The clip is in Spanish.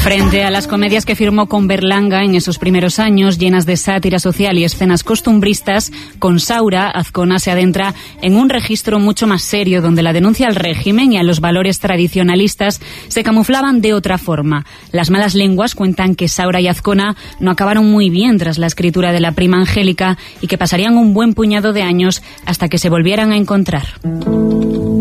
Frente a las comedias que firmó con Berlanga en esos primeros años, llenas de sátira social y escenas costumbristas, con Saura, Azcona se adentra en un registro mucho más serio, donde la denuncia al régimen y a los valores tradicionalistas se camuflaban de otra forma. Las malas lenguas cuentan que Saura y Azcona no acabaron muy bien tras la escritura de La prima Angélica y que pasarían un buen puñado de años hasta que se volvieran a encontrar.